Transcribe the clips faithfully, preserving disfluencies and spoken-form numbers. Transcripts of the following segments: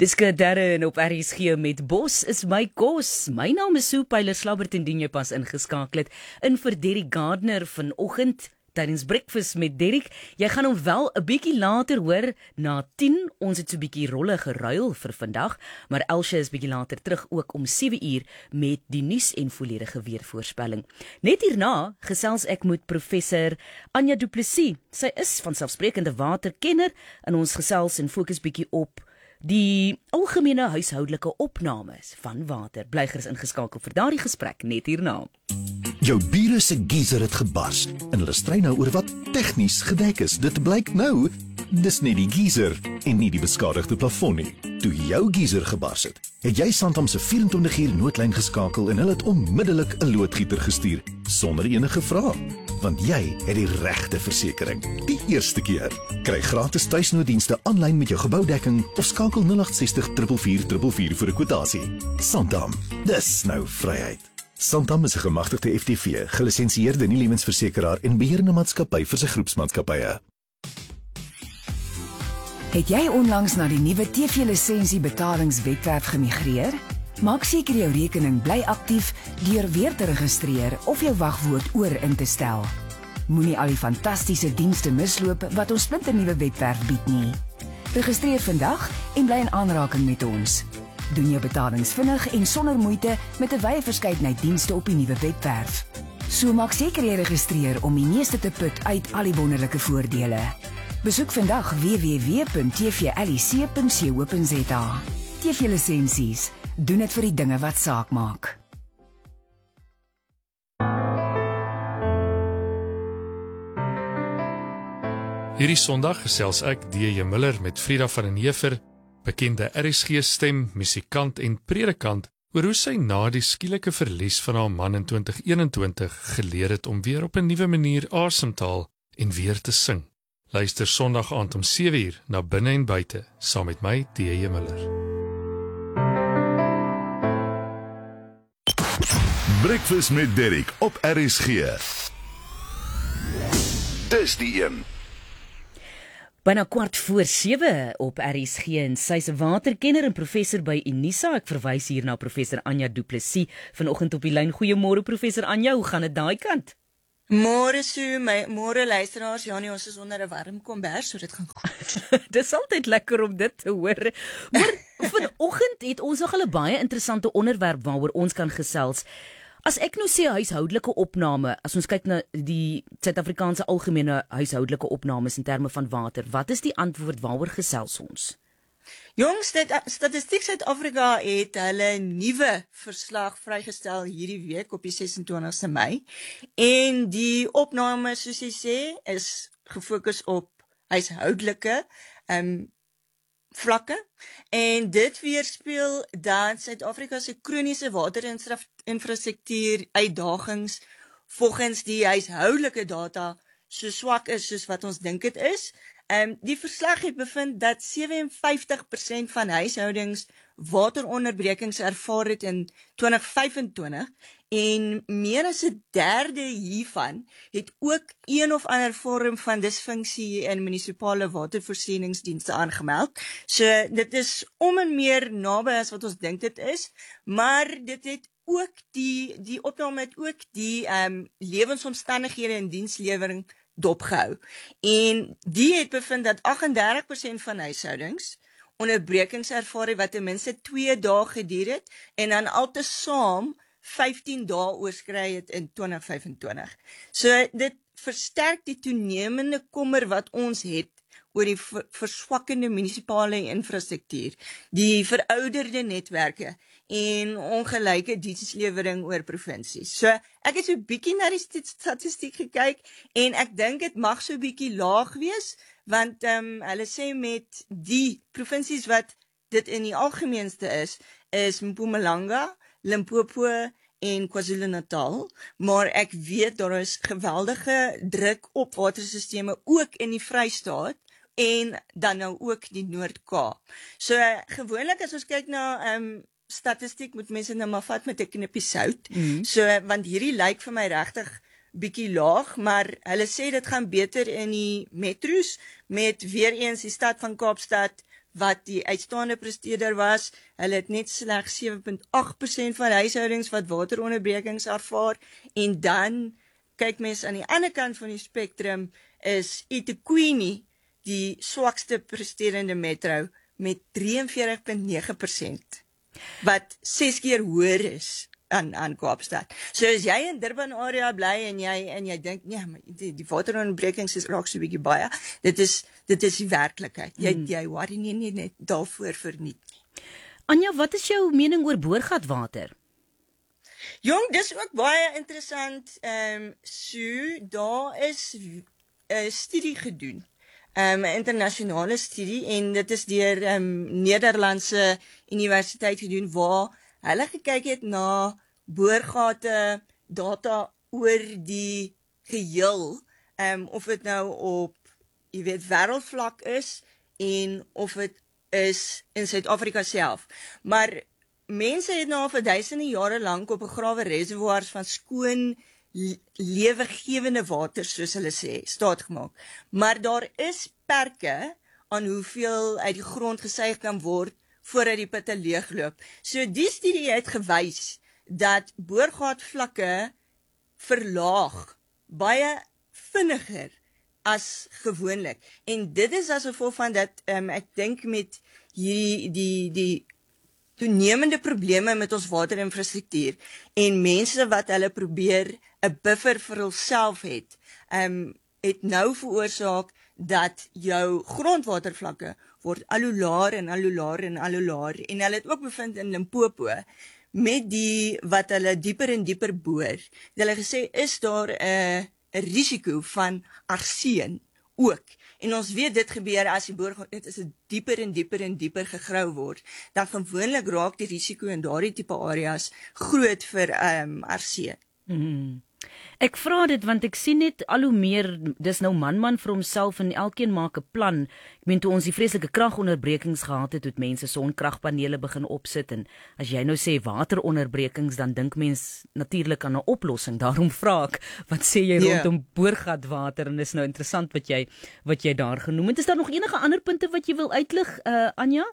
Dis Darren op R S G met Bos is my kos. My naam is Sue Pyler Slabbert en dien jy pas ingeskakel het in vir Derek Gardner vanoggend tydens Breakfast met Derek. Jy gaan hom wel 'n bietjie later hoor na tien. Ons het so 'n bietjie rolle geruil vir vandag, maar Elsje is bietjie later terug ook om sewe uur met die nuus en volledige weervoorspelling. Net hierna gesels ek met professor Anja Du Plessis. Sy is vanselfsprekende waterkenner en ons gesels en fokus bietjie op die algemene huishoudelike opnames van water. Bly gerus ingeskakel vir daardie gesprek net hierna. Jou bure se geyser het gebars en hulle stry nou oor wat tegnies gedek is. Dit blyk nou, dis nie die geyser en nie die beskadigde plafon nie. Toe jou geyser gebars het, het jy Santam se vyf en twintig uur noodlyn geskakel en hulle het onmiddellik 'n loodgieter gestuur sonder enige vrae. Want jy het die regte versekering. Die eerste keer. Kry gratis tuisnooddienste aanlyn met jou geboudekking of skakel nul agt ses nul vier vier vier vier vir 'n kwotasie. Santam, dis nou vryheid. Santam is 'n gemagtigde F T V, gelisensieerde nie-lewensversekeraar en beheerende maatskappy vir sy groepsmaatskappye. Het jy onlangs na die nuwe T V-lisensie betalingswebwerf gemigreer? Maak seker jou rekening bly aktief deur weer te registreer of jou wagwoord oor in te stel. Moenie al die fantastiese dienste misloop wat ons splinternuwe webwerf bied nie. Registreer vandag en bly in aanraking met ons. Doen jou betalings vinnig en sonder moeite met 'n wye verskeidenheid dienste op die nuwe webwerf. So maak seker jy registreer om die meeste te put uit al die wonderlike voordele. Besoek vandag w w w punt t v l i c punt co punt z a. T V-lisensies, doen dit vir die dinge wat saak maak. Hierdie Sondag gesels ek D J Miller met Frida van den Heever, bekende R S G-stem, musikant en predikant, oor hoe sy na die skielike verlies van haar man in twintig eenentwintig geleer het om weer op 'n nuwe manier asem te haal en weer te sing. Luister Sondag aand om sewe uur na Binne en Buite, saam met my, D J Miller. Breakfast met Derek op R S G. Dis die een. Byna kwart voor sewe op R S G en sy is 'n waterkenner en professor by Unisa. Ek verwys hier na professor Anja Du Plessis vanoggend op die lyn. Goeiemôre professor Anja, hoe gaan dit daai kant? Môre Sue, my môre luisteraars. Ja nee, ons is onder 'n warm kombers, so dit gaan goed. Dis altyd lekker om dit te hoor. Maar vanoggend het ons nog 'n baie interessante onderwerp waaroor ons kan gesels. As ek nou sê huishoudelike opname, as ons kyk na die Suid-Afrikaanse algemene huishoudelike opnames in terme van water, wat is die antwoord, waaroor gesels ons? Jongs, Statistiek Suid-Afrika het hulle nuwe verslag vrygestel hierdie week op die ses en twintigste Mei. En die opname, soos jy sê, is gefokus op huishoudelike um, vlakke. En dit weerspieël dat Suid-Afrika se kroniese waterinfrastruktuur uitdagings volgens die huishoudelike data so swak is soos wat ons dink dit is. Um, die verslag het bevind dat sewe en vyftig persent van huishoudings wateronderbrekings ervaar het in twintig vyf en twintig en meer as 'n derde hiervan het ook een of ander vorm van disfunksie in munisipale watervoorsieningsdienste aangemeld. So dit is om en meer naby as wat ons dink dit is, maar dit het ook die die opname het ook die um, lewensomstandighede en dienslewering dopgehou. En die het bevind dat agt en dertig persent van huishoudings onderbrekings ervaar het wat ten minste twee dae geduur het en dan altesaam vyftien dae oorskry het in twintig vyf en twintig. So dit versterk die toenemende kommer wat ons het oor die verswakkende munisipale infrastruktuur, die verouderde netwerke en ongelyke dienslewering oor provinsies. So ek het so 'n bietjie na die statistiek gekyk en ek dink dit mag so 'n bietjie laag wees, want um, hulle sê met die provinsies wat dit in die algemeenste is, is Mpumalanga, Limpopo en KwaZulu-Natal, maar ek weet daar is geweldige druk op watersisteme ook in die Vrystaat en dan nou ook die Noord-Kaap. So gewoonlik as ons kyk na um, statistiek moet mense nou maar vat met 'n knippie sout. Mm-hmm. So want hierdie lyk vir my regtig bietjie laag, maar hulle sê dit gaan beter in die metros met weer eens die stad van Kaapstad, wat die uitstaande presteerder was. Hulle het net slegs sewe punt agt persent van huishoudings wat wateronderbrekings ervaar. En dan kyk mens aan die ander kant van die spektrum is eThekwini die swakste presterende metro met drie en veertig punt nege persent wat ses keer hoër is aan aan Kaapstad. So as jy in Durban area bly en jy en jy dink nee, maar die, die wateronderbrekings is raak so 'n bietjie baie. Dit is dit is die werklikheid. Jy hmm. jy worry nie, nie net daarvoor verniet nie. Anja, wat is jou mening oor boorgatwater? Jong, dis ook baie interessant. Ehm um, so daar is 'n studie gedoen. Um, 'n internasionale studie en dit is deur um, Nederlandse universiteit gedoen waar hulle gekyk het na boorgate data oor die geheel, um, of dit nou op, jy weet, wêreldvlak is en of dit is in Suid-Afrika self. Maar mense het nou vir duisende jare lank op begrawe reservoirs van skoon lewegewende water, soos hulle sê, staat gemaak. Maar daar is perke aan hoeveel uit die grond gesuig kan word voordat die putte leegloop. So die studie het gewys dat boorgatvlakke verlaag baie vinniger as gewoonlik. En dit is as gevolg van dat um, ek dink met hierdie die die toenemende probleme met ons waterinfrastruktuur en mense wat hulle probeer 'n buffer vir hulself het, um, het nou veroorsaak dat jou grondwatervlakke word al hoe laer en al hoe laer en al hoe laer. En hulle het ook bevind in Limpopo met die wat hulle dieper en dieper boor. Hulle gesê is daar 'n 'n risiko van arseen ook. En ons weet dit gebeur as die boorgat net as dit dieper en dieper en dieper gegrou word, dan gewoonlik raak die risiko in daardie tipe areas groot vir um, arseen. Mm. Ek vra dit want ek sien net al hoe meer, dis nou man man vir homself en elkeen maak 'n plan. Ek meen toe ons die vreeslike kragonderbrekings gehad het, het mense sonkragpanele begin opsit en as jy nou sê wateronderbrekings, dan dink mens natuurlik aan 'n oplossing. Daarom vra ek, wat sê jy yeah. rondom boorgatwater en dis nou interessant wat jy wat jy daar genoem het. Is daar nog enige ander punte wat jy wil uitlig, uh, Anja?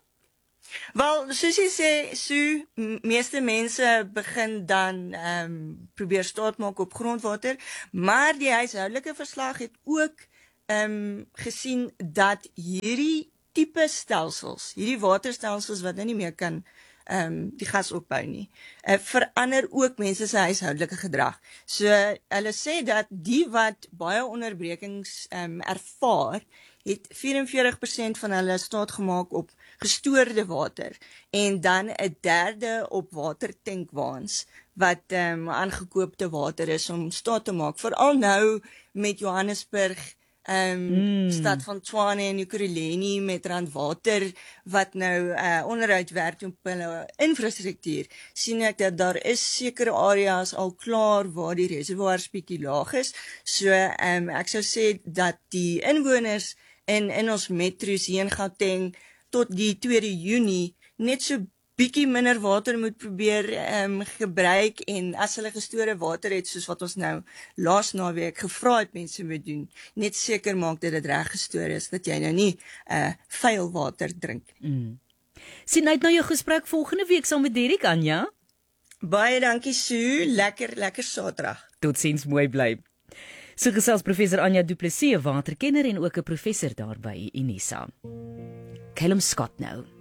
Wel, soos jy sê, so meeste mense begin dan um, probeer staat maak op grondwater, maar die huishoudelike verslag het ook um, gesien dat hierdie tipe stelsels, hierdie waterstelsels wat nou nie meer kan um, die gas opbou nie, uh, verander ook mense se huishoudelike gedrag. So hulle sê dat die wat baie onderbrekings um, ervaar, het vyf en veertig persent van hulle staat gemaak op gestoorde water en dan 'n derde op watertankwaans wat um, aangekoopte water is om staat te maak. Veral nou met Johannesburg, um, mm. stad van Tshwane en Ekurhuleni met Randwater wat nou uh, onderhoud werk op hulle infrastruktuur, sien ek dat daar is sekere areas al klaar waar die reservoirs bietjie laag is. So um, ek sou sê dat die inwoners in in ons metro's hier in Gauteng tot die tweede Junie net so bietjie minder water moet probeer um, gebruik en as hulle gestoorde water het soos wat ons nou laas naweek gevra het mense moet doen, net seker maak dat dit reg gestoor is, dat jy nou nie uh, vuil water drink. Mm. Sien uit na jou gesprek volgende week saam met Derek, Anja. Baie dankie Sue, lekker lekker Saterdag. Totsiens, mooi bly. So gesels professor Anja Du Plessis, 'n waterkenner en ook 'n professor daar by Unisa. Callum Scott nou.